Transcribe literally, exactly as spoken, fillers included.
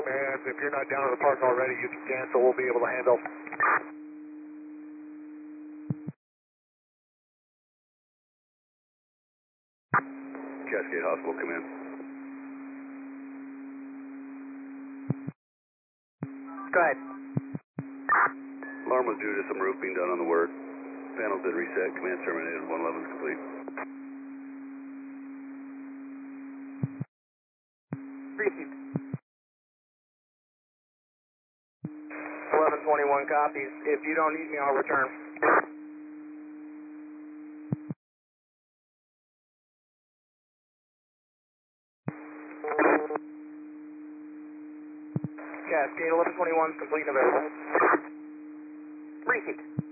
commands. If you're not down in the park already, you can cancel. We'll be able to handle. Cascade Hospital, come in. Go ahead. Alarm was due to some roof being done on the work. Panels did reset. Command terminated. one eleven is complete. Received. eleven twenty-one copies. If you don't need me, I'll return. Cascade eleven twenty-one is complete and available. Received.